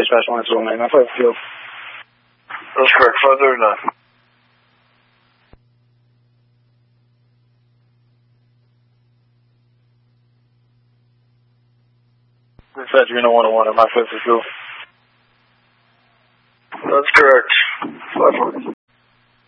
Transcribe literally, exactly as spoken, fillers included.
dispatch line to man. nine five field. That's correct, five thirty-nine. Dispatch Reno one oh one at my fifth field. That's correct. five forty.